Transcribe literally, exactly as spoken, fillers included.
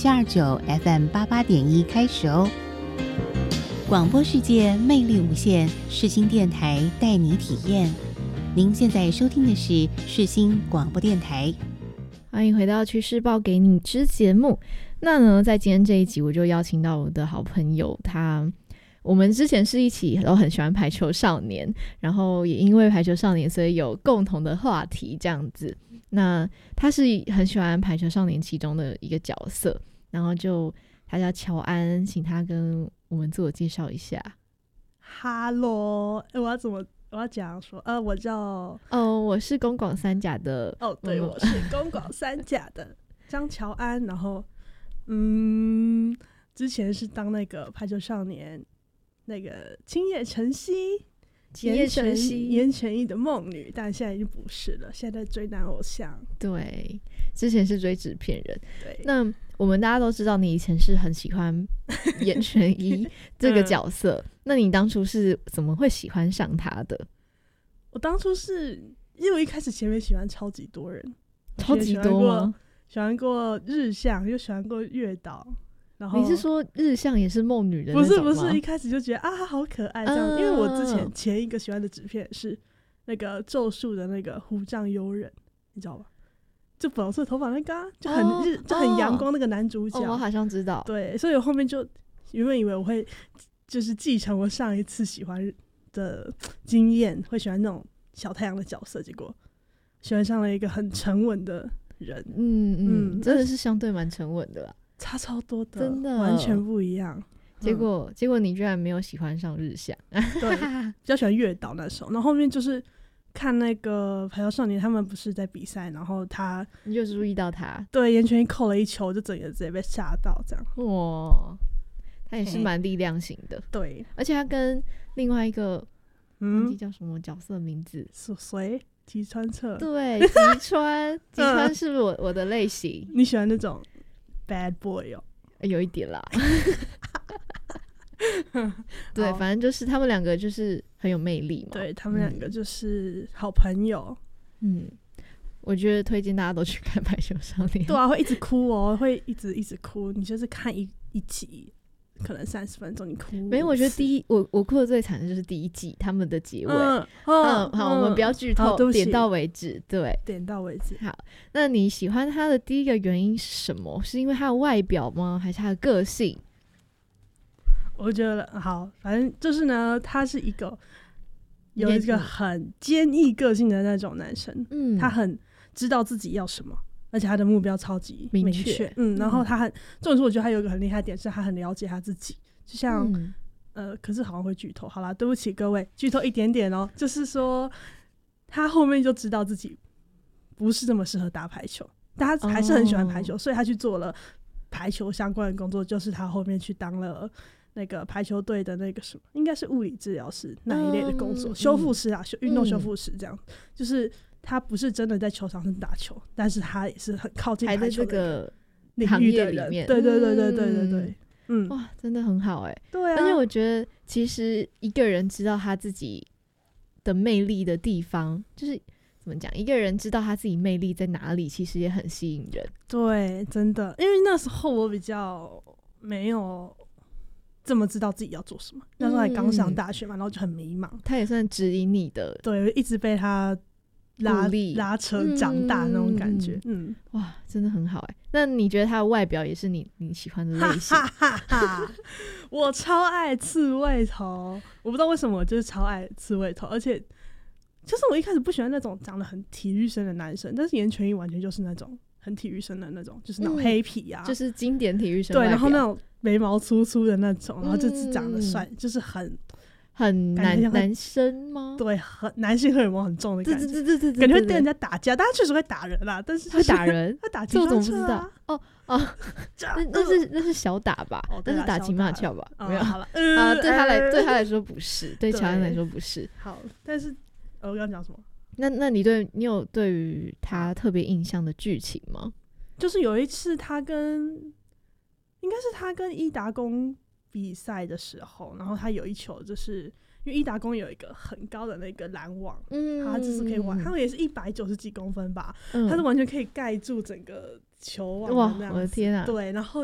七二九 F M 八八点一开始哦。广播世界魅力无限，世新电台带你体验。您现在收听的是世新广播电台。 欢迎回到趋势报给你知节目。那呢，在今天这一集，我就邀请到我的好朋友，他我们之前是一起都很喜欢排球少年，然后也因为排球少年，所以有共同的话题这样子。那他是很喜欢排球少年其中的一个角色，然后就他叫乔安，请他跟我们自我介绍一下。 哈喽，我要怎么？我要讲说，呃，我叫哦，我是公广三甲的。 哦，对，嗯、我是公广三甲的张乔安。然后，嗯，之前是当那个排球少年那个青叶晨曦、 青叶晨曦、 言承义的梦女，但现在已经不是了，现在在追男偶像。 对，之前是追纸片人。 对， 那我们大家都知道，你以前是很喜欢言承义这个角色。嗯，那你当初是怎么会喜欢上他的？ 我当初是因为我一开始前面喜欢超级多人， 超级多吗？ 喜欢过日向，又喜欢过月岛。然后你是说日向也是梦女的那种吗？ 不是不是，一开始就觉得啊他好可爱这样，嗯，因为我之前前一个喜欢的纸片是那个咒术的那个虎杖悠仁，你知道吧？就粉红色头发那个，啊，就很日，哦，就很阳光那个男主角。 哦，我好像知道。 对，所以我后面就原本以为我会就是继承我上一次喜欢的经验，会喜欢那种小太阳的角色，结果喜欢上了一个很沉稳的人。嗯嗯，嗯真的是相对蛮沉稳的啦， 差超多的， 真的完全不一样。 结果，嗯，结果你居然没有喜欢上日向。 对，比较喜欢月岛那时候，然后后面就是看那个排球少年，他们不是在比赛，然后他你就注意到他，对， 言承义扣了一球，就整个直接被吓到，这样。 哇，他也是蛮力量型的。 对， 而且他跟另外一个忘记叫什么角色名字， 谁？吉川彻。对， 吉川，吉川是我我的类型。 你喜欢那种 bad boy 哦？ 有一点啦。对，反正就是他们两个就是很有魅力嘛。 对，他们两个就是好朋友。 嗯，我觉得推荐大家都去看《排球少年》。 对啊，会一直哭哦，会一直一直哭。你就是看一一集，可能三十分钟，你哭。 没有，我觉得第一我我哭的最惨的就是第一季他们的结尾。嗯，嗯嗯好，我们不要剧透，点到为止。对， 点到为止。 好，那你喜欢他的第一个原因是什么？是因为他的外表吗？还是他的个性？ 我觉得好，反正就是呢，他是一个有一个很坚毅个性的那种男生。嗯，他很知道自己要什么，而且他的目标超级明确。嗯，然后他很，重点是我觉得他有一个很厉害的点是，他很了解他自己。就像，嗯、呃，可是好像会剧透。好啦，对不起各位，剧透一点点哦。就是说，他后面就知道自己不是这么适合打排球，但他还是很喜欢排球，哦，所以他去做了排球相关的工作，就是他后面去当了那个排球队的那个什么，应该是物理治疗师那一类的工作，嗯、修复师啊，运动修复师这样。嗯、就是他不是真的在球场上打球，但是他也是很靠近排球的领域的人。对对对对对对对，嗯， 哇，真的很好哎，欸。 对啊， 而且我觉得其实一个人知道他自己的魅力的地方，就是怎么讲，一个人知道他自己魅力在哪里，其实也很吸引人。 对，真的，因为那时候我比较没有这么知道自己要做什么，那时候还刚上大学嘛，然后就很迷茫。 他也算指引你的， 对，一直被他拉拉扯长大那种感觉。嗯，嗯哇，真的很好哎。那你觉得他的外表也是你你喜欢的类型？ 哈哈哈哈我超爱刺猬头，我不知道为什么，我就是超爱刺猬头，而且就是我一开始不喜欢那种长得很体育生的男生，但是言承义完全就是那种很体育生的那种，就是那种黑皮啊， 嗯、就是经典体育生对，然后那种眉毛粗粗的那种，然后就是长得帅，嗯、就是很很男男生吗？ 对，很男性荷尔蒙很重的感觉， 对对对对对， 感觉会跟人家打架，但他确实会打人啦，但是、就是、 会打人， 会打骑双车啊。 哦哦，那那是那是小打吧？哦、那是打情骂俏吧？哦、没有好了、呃、啊，对他来对他来说不是，对乔安来说不是。 好，但是、呃、我刚刚讲什么？ 那那你对你有对于他特别印象的剧情吗？ 就是有一次他跟应该是他跟伊达公比赛的时候，然后他有一球就是因为伊达公有一个很高的那个拦网，嗯，他就是可以玩，他们也是一百九十几公分吧，嗯、他是完全可以盖住整个球网的那样子。哇， 我的天啊！ 对，然后